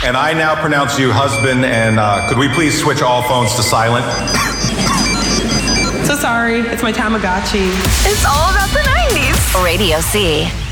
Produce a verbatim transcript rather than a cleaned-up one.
And I now pronounce you husband, and uh, could we please switch all phones to silent? So sorry, it's my Tamagotchi. It's all about the nineties. Radio C.